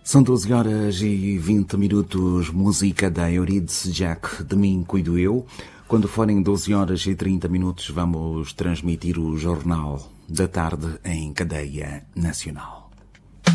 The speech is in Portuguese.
São 12 horas e 20 minutos, música da Eurídice Jack, De Mim Cuido Eu. Quando forem 12 horas e 30 minutos, vamos transmitir o Jornal da Tarde em cadeia nacional.